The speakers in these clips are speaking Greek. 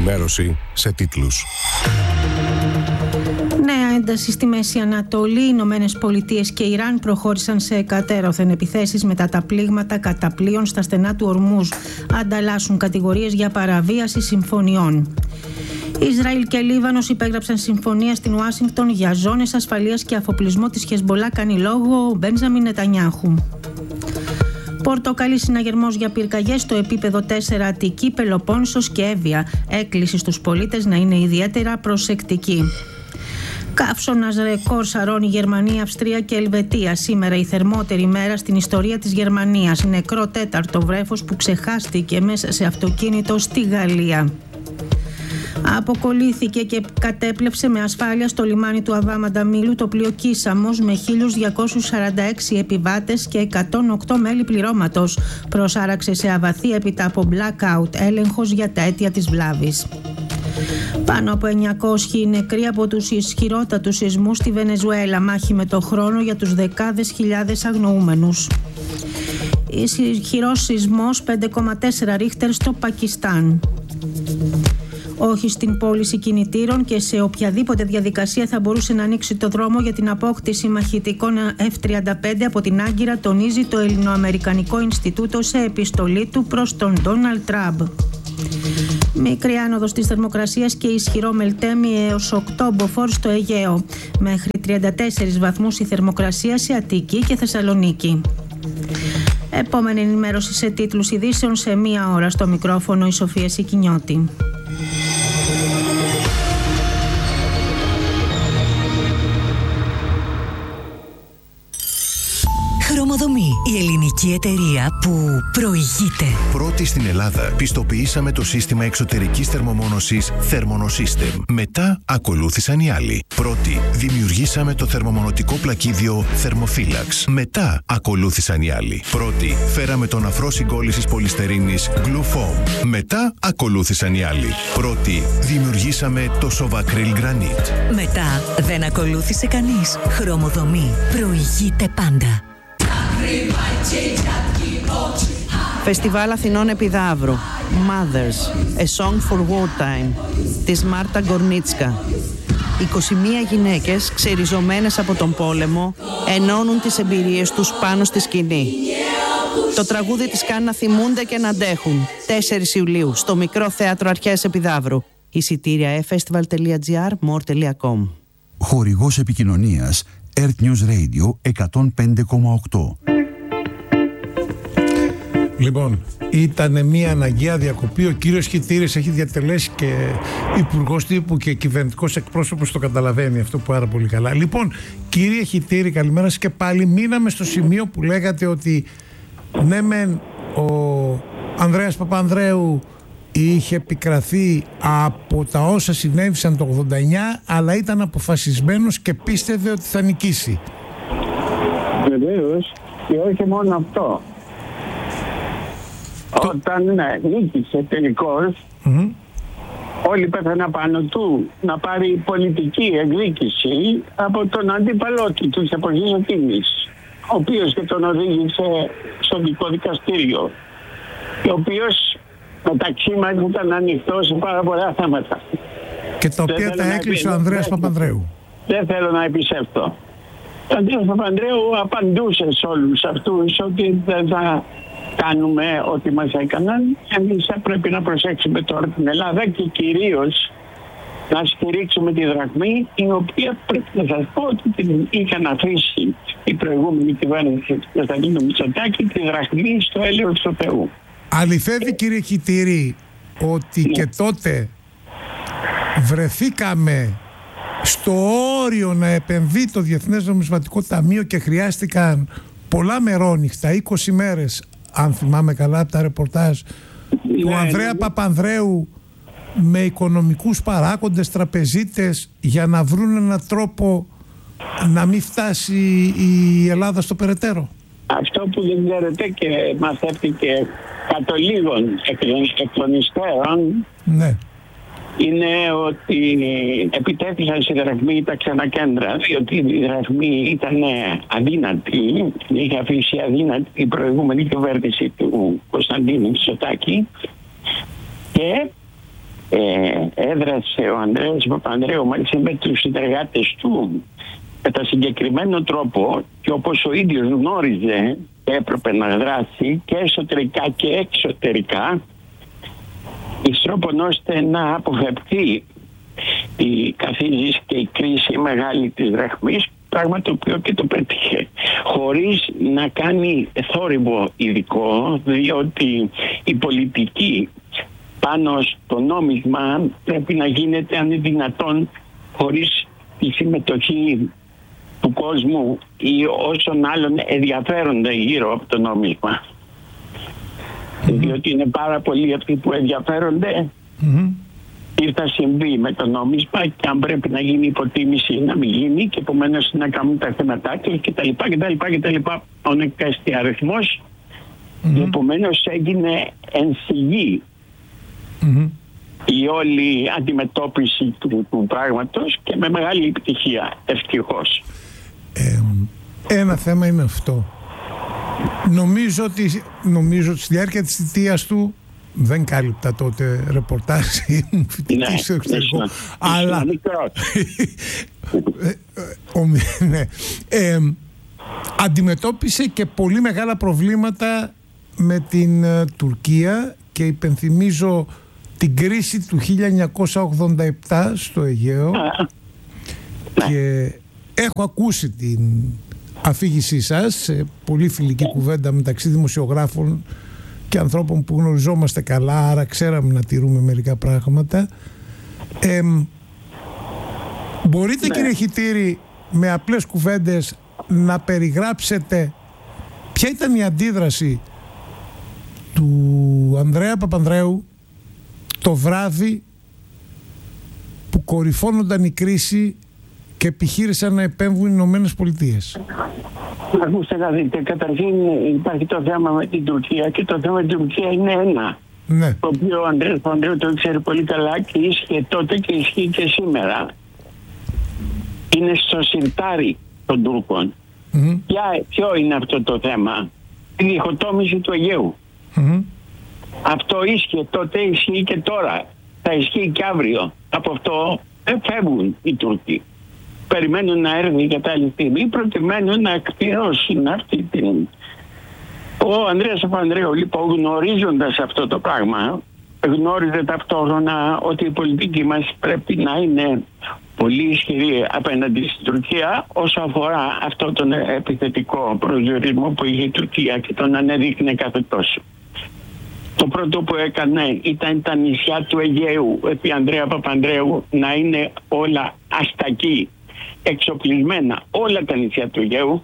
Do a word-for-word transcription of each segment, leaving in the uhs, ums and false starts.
ενημέρωση σε τίτλους. Νέα ένταση στη Μέση Ανατολή. Οι Ηνωμένες Πολιτείες και Ιράν προχώρησαν σε εκατέρωθεν επιθέσεις μετά τα πλήγματα κατά πλοίων στα στενά του Ορμούζ. Ανταλλάσσουν κατηγορίες για παραβίαση συμφωνιών. Ισραήλ και Λίβανος υπέγραψαν συμφωνία στην Ουάσιγκτον για ζώνες ασφαλείας και αφοπλισμό της Χεσμολάχ, κάνει λόγο ο Μπέντζαμιν Νετανιάχου. Πορτοκαλί συναγερμός για πυρκαγιές στο επίπεδο τέσσερα Αττική, Πελοπόννησος και Εύβοια. Έκκληση στους πολίτες να είναι ιδιαίτερα προσεκτικοί. Καύσωνας ρεκόρ σαρώνει Γερμανία, Αυστρία και Ελβετία. Σήμερα η θερμότερη μέρα στην ιστορία της Γερμανίας. Νεκρό τέταρτο βρέφος που ξεχάστηκε μέσα σε αυτοκίνητο στη Γαλλία. Αποκολλήθηκε και κατέπλεψε με ασφάλεια στο λιμάνι του Αβάμα Μήλου το πλοίο Κίσαμος με χίλιους διακόσιους σαράντα έξι επιβάτες και εκατόν οκτώ μέλη πληρώματος. Προσάραξε σε αβαθή έπειτα από blackout, έλεγχος για τα αίτια της βλάβης. Πάνω από εννιακόσιοι νεκροί από τους ισχυρότατους σεισμούς στη Βενεζουέλα. Μάχη με το χρόνο για τους δεκάδες χιλιάδες αγνοούμενους. Ισχυρός σεισμός πέντε κόμμα τέσσερα ρίχτερ στο Πακιστάν. Όχι στην πώληση κινητήρων και σε οποιαδήποτε διαδικασία θα μπορούσε να ανοίξει το δρόμο για την απόκτηση μαχητικών εφ τριάντα πέντε από την Άγκυρα, τονίζει το Ελληνοαμερικανικό Ινστιτούτο σε επιστολή του προς τον Ντόναλντ Τραμπ. Μικρή άνοδος της θερμοκρασίας και ισχυρό μελτέμι έως οκτώ μποφόρ στο Αιγαίο. Μέχρι τριάντα τέσσερις βαθμούς η θερμοκρασία σε Αττική και Θεσσαλονίκη. Επόμενη ενημέρωση σε τίτλους ειδήσεων σε μία ώρα. Στο μικρόφωνο η Σοφία Σικινιώτη. Χρωμοδομή, η ελληνική εταιρεία που προηγείται. Πρώτη στην Ελλάδα πιστοποιήσαμε το σύστημα εξωτερικής θερμομόνωσης Thermonosystem. Μετά ακολούθησαν οι άλλοι. Πρώτη δημιουργήσαμε το θερμομονωτικό πλακίδιο Thermophilax. Μετά ακολούθησαν οι άλλοι. Πρώτη φέραμε τον αφρό συγκόλλησης πολυστερίνης Glufoam. Μετά ακολούθησαν οι άλλοι. Πρώτη δημιουργήσαμε το Sovacryl Granite. Μετά δεν ακολούθησε κανείς. Χρωμοδομή προηγείται πάντα. Φεστιβάλ Αθηνών Επιδαύρου Mothers, A Song for Wartime της Μάρτα Γκορνίτσκα. είκοσι μία γυναίκες ξεριζωμένες από τον πόλεμο ενώνουν τις εμπειρίες τους πάνω στη σκηνή. Το τραγούδι τις κάνει να θυμούνται και να αντέχουν. τέσσερις Ιουλίου στο Μικρό Θέατρο Αρχαίας Επιδαύρου. Εισιτήρια e festival τελεία gr, more τελεία com. Χορηγός επικοινωνίας Earth News Radio εκατόν πέντε κόμμα οκτώ. Λοιπόν, ήταν μια αναγκαία διακοπή. Ο κύριος Χιτήρης έχει διατελέσει και υπουργός τύπου και κυβερνητικός εκπρόσωπος, το καταλαβαίνει αυτό πάρα πολύ καλά. Λοιπόν, κύριε Χιτήρη, καλημέρα σας και πάλι. Μείναμε στο σημείο που λέγατε ότι ναι μεν ο Ανδρέας Παπανδρέου είχε επικραθεί από τα όσα συνέβησαν το ογδόντα εννιά, αλλά ήταν αποφασισμένος και πίστευε ότι θα νικήσει. Βεβαίως, και όχι μόνο αυτό. Το... Όταν ναι, νίκησε τελικώς, mm-hmm. όλοι πέθαναν πάνω του να πάρει πολιτική εκδίκηση από τον αντίπαλό του, της εποχής εκείνης, ο οποίος και τον οδήγησε στο δικό δικαστήριο, και ο οποίος μεταξύ μας ήταν ανοιχτό σε πάρα πολλά θέματα. Και τα οποία τα έκλεισε ο Ανδρέας Παπανδρέου. Δεν θέλω να επισέλθω. Ο Ανδρέας Παπανδρέου απαντούσε σε όλους αυτούς ότι δεν θα κάνουμε ό,τι μας έκαναν. Εμείς θα πρέπει να προσέξουμε τώρα την Ελλάδα και κυρίως να στηρίξουμε τη δραχμή, η οποία πρέπει να σας πω ότι την είχαν αφήσει η προηγούμενη κυβέρνηση του Κωνσταντίνου Μητσοτάκη, τη δραχμή στο έλεος του Θεού. Αληθεύει, κύριε Χιτήρη, ότι ναι. και τότε βρεθήκαμε στο όριο να επεμβεί το Διεθνές Νομισματικό Ταμείο και χρειάστηκαν πολλά μερόνυχτα, είκοσι μέρες, αν θυμάμαι καλά από τα ρεπορτάζ ναι, του Ανδρέα ναι. Παπανδρέου, με οικονομικούς παράγοντες, τραπεζίτες, για να βρουν έναν τρόπο να μην φτάσει η Ελλάδα στο περαιτέρω. Αυτό που δεν ξέρετε και μαθεύτηκε κατ' ολίγων εκ των υστέρων, ναι. είναι ότι επιτέθησαν στη δραχμή τα ξένα κέντρα, διότι η δραχμή ήταν αδύνατη, είχε αφήσει αδύνατη η προηγούμενη κυβέρνηση του Κωνσταντίνου Μητσοτάκη, και ε, έδρασε ο Ανδρέας Παπανδρέου μαζί με τους συνεργάτες του κατά συγκεκριμένο τρόπο και όπως ο ίδιος γνώριζε έπρεπε να δράσει και εσωτερικά και εξωτερικά εις τρόπον ώστε να αποφευθεί η καθίζηση και η κρίση μεγάλη της δραχμής, πράγμα το οποίο και το πέτυχε χωρίς να κάνει θόρυβο ειδικό, διότι η πολιτική πάνω στο νόμισμα πρέπει να γίνεται αν είναι δυνατόν χωρίς τη συμμετοχή του κόσμου ή όσων άλλων ενδιαφέρονται γύρω από το νόμισμα. Mm-hmm. Διότι είναι πάρα πολλοί αυτοί που ενδιαφέρονται mm-hmm. τι θα συμβεί με το νόμισμα και αν πρέπει να γίνει υποτίμηση ή να μην γίνει και επομένως να κάνουν τα θέματα τους κτλ. κτλ. Ο νεκαστή αριθμός mm-hmm. επομένως έγινε εν σιγή mm-hmm. η όλη αντιμετώπιση του, του πράγματος και με μεγάλη επιτυχία, ευτυχώς. Ε, ένα θέμα είναι αυτό. Νομίζω ότι, νομίζω ότι στη διάρκεια της θητείας του δεν κάλυπτα τότε ρεπορτάζ, ήμουν φοιτητής στο εξωτερικό, αλλά ναι, ε, αντιμετώπισε και πολύ μεγάλα προβλήματα με την uh, Τουρκία και υπενθυμίζω την κρίση του χίλια εννιακόσια ογδόντα επτά στο Αιγαίο και έχω ακούσει την αφήγησή σας σε πολύ φιλική κουβέντα μεταξύ δημοσιογράφων και ανθρώπων που γνωριζόμαστε καλά, άρα ξέραμε να τηρούμε μερικά πράγματα. Ε, μπορείτε ναι. κύριε Χιτήρη με απλές κουβέντες να περιγράψετε ποια ήταν η αντίδραση του Ανδρέα Παπανδρέου το βράδυ που κορυφώνονταν η κρίση και επιχείρησαν να επέμβουν οι Ηνωμένες Πολιτείες? Ακούστε να δείτε, καταρχήν υπάρχει το θέμα με την Τουρκία και το θέμα με την Τουρκία είναι ένα. Ναι. Το οποίο ο Ανδρέας Παπανδρέου το ξέρει πολύ καλά και ίσχυε τότε και ισχύει και σήμερα. Είναι στο σιρτάρι των Τούρκων. Mm-hmm. Ποια, ποιο είναι αυτό το θέμα? Η διχοτόμηση του Αιγαίου. Mm-hmm. Αυτό ίσχυε τότε, ισχύει και τώρα. Θα ισχύει και αύριο. Από αυτό δεν φεύγουν οι Τούρκοι. Περιμένουν να έρθει η κατάλληλη στιγμή, προκειμένου να εκπληρώσουν αυτή την... Ο Ανδρέας Παπανδρέου, λοιπόν, γνωρίζοντας αυτό το πράγμα, γνώριζε ταυτόχρονα ότι η πολιτική μας πρέπει να είναι πολύ ισχυρή απέναντι στην Τουρκία όσο αφορά αυτό τον επιθετικό προσδιορισμό που είχε η Τουρκία και τον ανέδειχνε κάθε τόσο. Το πρώτο που έκανε ήταν τα νησιά του Αιγαίου επί Ανδρέα Παπανδρέου να είναι όλα αστακή, εξοπλισμένα, όλα τα νησιά του Αιγαίου.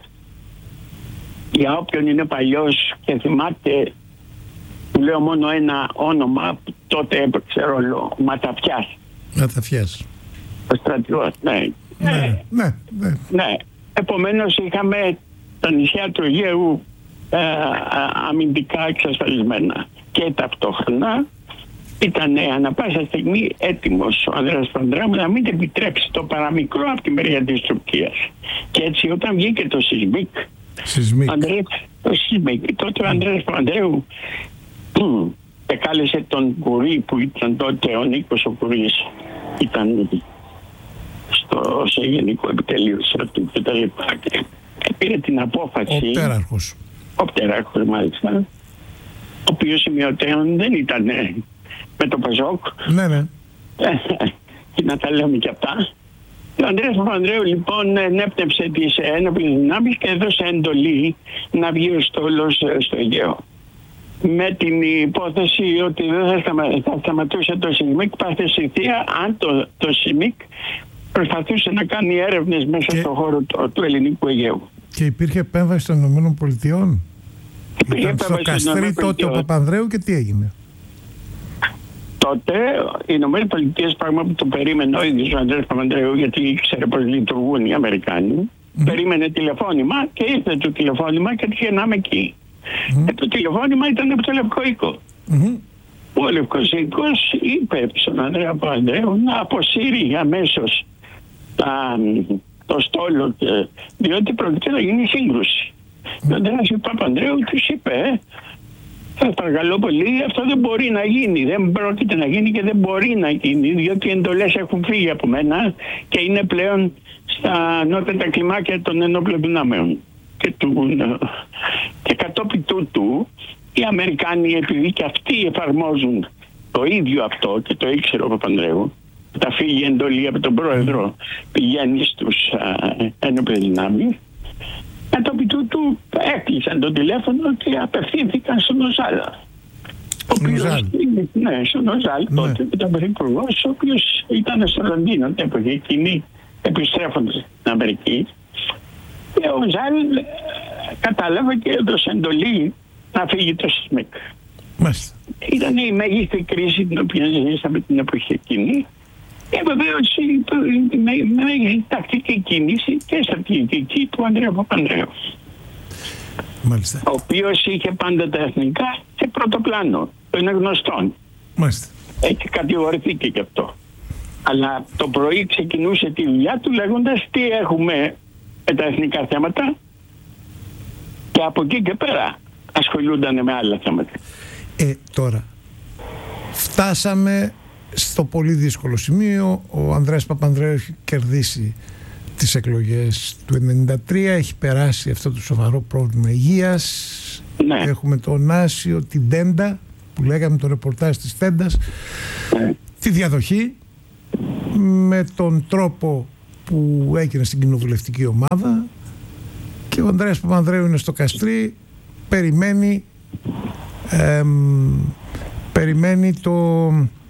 Για όποιον είναι παλιός και θυμάται, που λέω μόνο ένα όνομα που τότε έπαιξε ρόλο, Ματαφιάς. Ματαφιάς. Ο στρατιώτης, ναι. Ναι, ναι, ναι. ναι. Επομένως είχαμε τα νησιά του Αιγαίου ε, αμυντικά εξασφαλισμένα και ταυτόχρονα ήταν ανα πάσα στιγμή έτοιμος ο Ανδρέας Παπανδρέου να μην επιτρέψει το παραμικρό από τη μεριά της Τουρκίας. Και έτσι όταν βγήκε το Σισμίκ, Σισμίκ. Ανδρέας, το Σισμίκ, τότε ο Ανδρέας Παπανδρέου εκάλεσε τον Κουρί που ήταν τότε ο Νίκος ο Κουρής, ήταν στο, σε γενικό επιτελείο στρατού και τα λοιπά και πήρε την απόφαση. Ο πτέραρχος. Ο πτέραρχος μάλιστα, ο οποίος σημειωτέων δεν ήταν με το Παζόκ. Ναι, ναι. Και να τα λέμε και αυτά. Ο Ανδρέας Παπανδρέου λοιπόν ενέπνευσε τις ένοπλες δυνάμεις και έδωσε εντολή να βγει ο στόλος στο Αιγαίο. Με την υπόθεση ότι δεν θα, σταμα, θα σταματούσε το ΣΥΜΙΚ πάθε θεία αν το, το ΣΥΜΙΚ προσπαθούσε να κάνει έρευνες μέσα και... στον χώρο του, του ελληνικού Αιγαίου. Και υπήρχε επέμβαση των Ηνωμένων Πολιτειών? Ήταν στο Καστρί τότε ο Παπανδρέου και τι έγινε? Τότε οι Ηνωμένες Πολιτείες, πράγμα που το περίμενε ο ίδιος ο Ανδρέας Παπανδρέου, γιατί ήξερε πώς λειτουργούν οι Αμερικάνοι, mm. περίμενε τηλεφώνημα και ήρθε το τηλεφώνημα και έτυχε να είμαι εκεί. Mm. Και το τηλεφώνημα ήταν από το Λευκό Οίκο. Mm. Ο Λευκός Οίκος είπε στον Ανδρέα Παπανδρέου να αποσύρει αμέσως τα, το στόλο, διότι πρόκειται να γίνει σύγκρουση. Mm. Και ο Ανδρέας Παπανδρέου τους είπε Σας παρακαλώ πολύ, αυτό δεν μπορεί να γίνει. Δεν πρόκειται να γίνει και δεν μπορεί να γίνει, διότι οι εντολές έχουν φύγει από μένα και είναι πλέον στα νότια κλιμάκια των ενόπλων δυνάμεων. Και, του, και κατόπιν τούτου, οι Αμερικάνοι, επειδή και αυτοί εφαρμόζουν το ίδιο αυτό και το ήξερε ο Παπανδρέου, τα φύγει η εντολή από τον πρόεδρο, πηγαίνει στους ενόπλες δυνάμεις. Κατόπιν τούτου έκλεισαν το τηλέφωνο και απευθύνθηκαν στον Οζάλα. Ο οποίος, ναι, στον Οζάλ, ναι. τότε ήταν πρωθυπουργός, ο οποίος ήταν στο Λονδίνο την εποχή εκείνη, επιστρέφοντας στην Αμερική. Και ο Οζάλ κατάλαβε και έδωσε εντολή να φύγει το ΣΜΕΚ. Μάλιστα. Ήταν η μέγιστη κρίση την οποία ζήσαμε την εποχή εκείνη. Και βεβαίως η μέγιστη τακτική κίνηση και στρατηγική του Ανδρέα Παπανδρέου. Μάλιστα. Ο οποίος είχε πάντα τα εθνικά σε πρώτο πλάνο. Το είναι γνωστό. Μάλιστα. Έχει κατηγορηθεί και αυτό. Αλλά το πρωί ξεκινούσε τη δουλειά του λέγοντας τι έχουμε με τα εθνικά θέματα και από εκεί και πέρα ασχολούνταν με άλλα θέματα. Ε, τώρα, φτάσαμε στο πολύ δύσκολο σημείο. Ο Ανδρέας Παπανδρέου έχει κερδίσει τις εκλογές του ενενήντα τρία, έχει περάσει αυτό το σοβαρό πρόβλημα υγείας. Ναι. Έχουμε το Νάσιο, την Τέντα, που λέγαμε το ρεπορτάζ της Τέντας, ναι. τη διαδοχή με τον τρόπο που έγινε στην κοινοβουλευτική ομάδα, και ο Ανδρέας Παπανδρέου είναι στο Καστρί, περιμένει εμ, περιμένει το